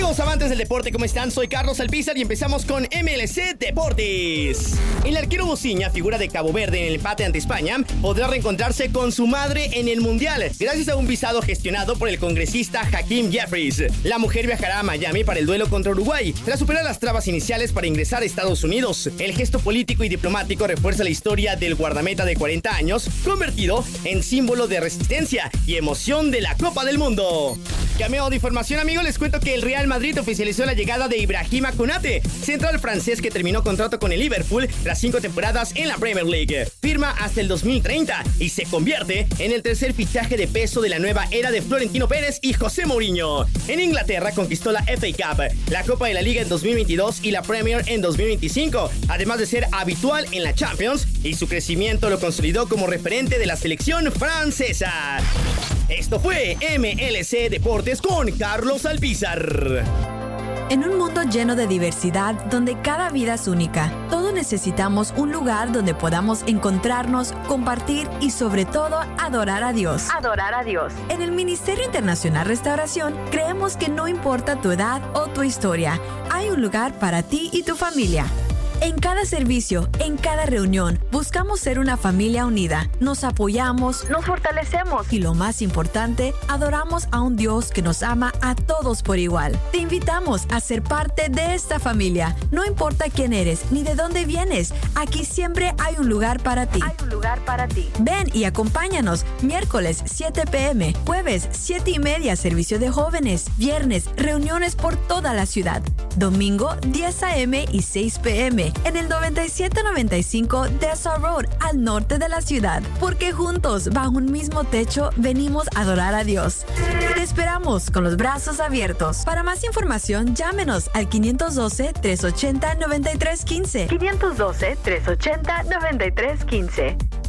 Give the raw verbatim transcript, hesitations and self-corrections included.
Amigos amantes del deporte, ¿cómo están? Soy Carlos Alpizar y empezamos con M L C Deportes. El arquero Bociña, figura de Cabo Verde en el empate ante España, podrá reencontrarse con su madre en el Mundial, gracias a un visado gestionado por el congresista Hakeem Jeffries. La mujer viajará a Miami para el duelo contra Uruguay, tras superar las trabas iniciales para ingresar a Estados Unidos. El gesto político y diplomático refuerza la historia del guardameta de cuarenta años, convertido en símbolo de resistencia y emoción de la Copa del Mundo. Cameo de información, amigos, les cuento que el Real Madrid oficializó la llegada de Ibrahima Konate, central francés que terminó contrato con el Liverpool tras cinco temporadas en la Premier League. Firma hasta el dos mil treinta y se convierte en el tercer fichaje de peso de la nueva era de Florentino Pérez y José Mourinho. En Inglaterra conquistó la F A Cup, la Copa de la Liga en dos mil veintidós y la Premier en dos mil veinticinco, además de ser habitual en la Champions, y su crecimiento lo consolidó como referente de la selección francesa. Esto fue M L C Deportes con Carlos Alpizar. En un mundo lleno de diversidad, donde cada vida es única, todos necesitamos un lugar donde podamos encontrarnos, compartir y sobre todo adorar a Dios. Adorar a Dios. En el Ministerio Internacional Restauración, creemos que no importa tu edad o tu historia, hay un lugar para ti y tu familia. En cada servicio, en cada reunión, buscamos ser una familia unida. Nos apoyamos, nos fortalecemos y lo más importante, adoramos a un Dios que nos ama a todos por igual. Te invitamos a ser parte de esta familia. No importa quién eres ni de dónde vienes, aquí siempre hay un lugar para ti. Hay un lugar para ti. Ven y acompáñanos. Miércoles siete pm, jueves siete y media servicio de jóvenes, viernes reuniones por toda la ciudad, domingo diez a.m. y seis p.m. en el noventa y siete noventa y cinco Dessa Road, al norte de la ciudad, porque juntos, bajo un mismo techo, venimos a adorar a Dios. Te esperamos con los brazos abiertos. Para más información, llámenos al quinientos doce, trescientos ochenta, noventa y tres quince. quinientos doce, trescientos ochenta, noventa y tres quince.